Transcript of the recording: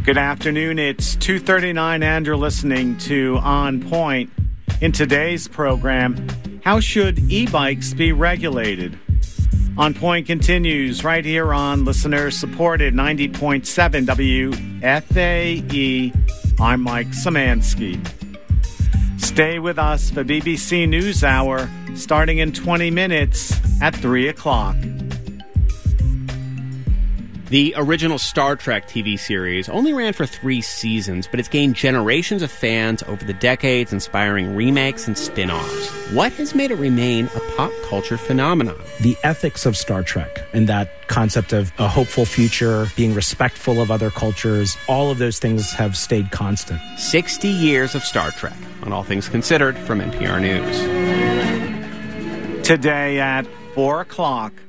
Good afternoon. It's 2:39 and you're listening to On Point. In today's program, how should e-bikes be regulated? On Point continues right here on listener-supported 90.7 WFAE. I'm Mike Szymanski. Stay with us for BBC NewsHour starting in 20 minutes at 3 o'clock. The original Star Trek TV series only ran for 3 seasons, but it's gained generations of fans over the decades, inspiring remakes and spin-offs. What has made it remain a pop culture phenomenon? The ethics of Star Trek and that concept of a hopeful future, being respectful of other cultures, all of those things have stayed constant. 60 years of Star Trek, on All Things Considered from NPR News. Today at 4 o'clock,